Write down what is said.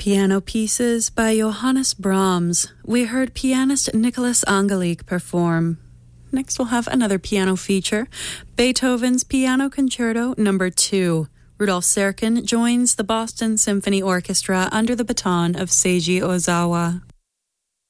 Piano pieces by Johannes Brahms. We heard pianist Nicholas Angelique perform. Next we'll have another piano feature, Beethoven's Piano Concerto No. 2. Rudolf Serkin joins the Boston Symphony Orchestra under the baton of Seiji Ozawa.